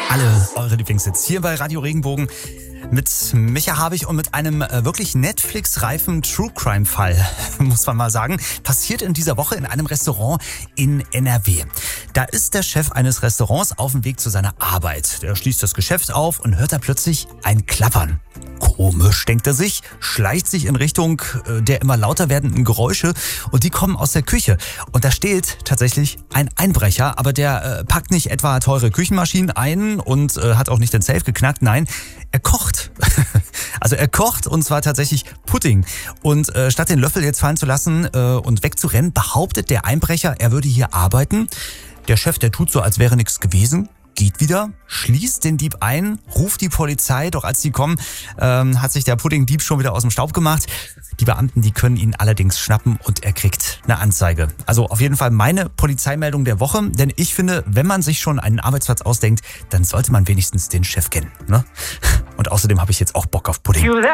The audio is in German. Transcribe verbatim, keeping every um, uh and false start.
Alle eure Lieblingshits hier bei Radio Regenbogen mit Micha Habich und mit einem wirklich Netflix-reifen True-Crime-Fall, muss man mal sagen. Passiert in dieser Woche in einem Restaurant in N R W. Da ist der Chef eines Restaurants auf dem Weg zu seiner Arbeit. Der schließt das Geschäft auf und hört da plötzlich ein Klappern. Komisch, denkt er sich, schleicht sich in Richtung der immer lauter werdenden Geräusche und die kommen aus der Küche. Und da steht tatsächlich ein Einbrecher, aber der äh, packt nicht etwa teure Küchenmaschinen ein und äh, hat auch nicht den Safe geknackt, nein, er kocht. Also er kocht und zwar tatsächlich Pudding. Und äh, statt den Löffel jetzt fallen zu lassen äh, und wegzurennen, behauptet der Einbrecher, er würde hier arbeiten. Der Chef, der tut so, als wäre nichts gewesen. Geht wieder, schließt den Dieb ein, ruft die Polizei, doch als die kommen, ähm, hat sich der Puddingdieb schon wieder aus dem Staub gemacht. Die Beamten, die können ihn allerdings schnappen und er kriegt eine Anzeige. Also auf jeden Fall meine Polizeimeldung der Woche, denn ich finde, wenn man sich schon einen Arbeitsplatz ausdenkt, dann sollte man wenigstens den Chef kennen, ne? Und außerdem habe ich jetzt auch Bock auf Pudding.